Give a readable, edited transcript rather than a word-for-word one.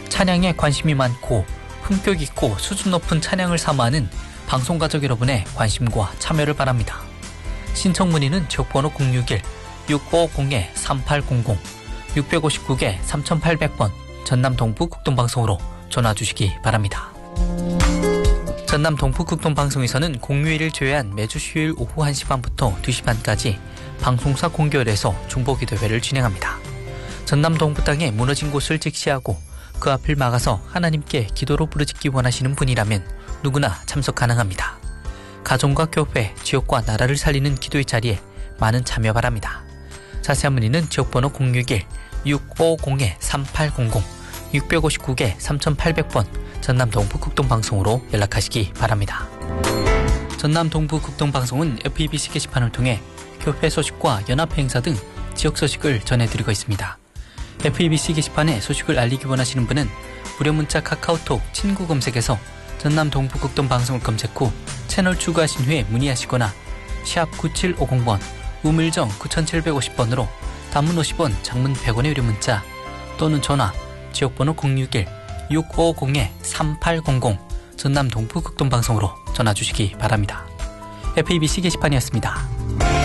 찬양에 관심이 많고 품격 있고 수준 높은 찬양을 사모하는 방송가족 여러분의 관심과 참여를 바랍니다. 신청 문의는 지역번호 061-6550-3800, 659-3800번 전남 동부극동방송으로 전화주시기 바랍니다. 전남 동부극동방송에서는 공휴일을 제외한 매주 수요일 오후 1시 반부터 2시 반까지 방송사 공교열에서 중보기도회를 진행합니다. 전남 동부 땅에 무너진 곳을 직시하고 그 앞을 막아서 하나님께 기도로 부르짖기 원하시는 분이라면 누구나 참석 가능합니다. 가정과 교회, 지역과 나라를 살리는 기도의 자리에 많은 참여 바랍니다. 자세한 문의는 지역번호 061-650-3800, 659-3800번 전남 동부극동방송으로 연락하시기 바랍니다. 전남 동부극동방송은 FEBC 게시판을 통해 교회 소식과 연합회 행사 등 지역 소식을 전해드리고 있습니다. FEBC 게시판에 소식을 알리기 원하시는 분은 무료 문자 카카오톡 친구 검색에서 전남 동부극동방송을 검색 후 채널 추가하신 후에 문의하시거나 샵 9750번, 우물정 9750번으로 단문 50원, 장문 100원의 유료 문자 또는 전화 지역번호 061-650-3800 전남 동부극동방송으로 전화주시기 바랍니다. FEBC 게시판이었습니다.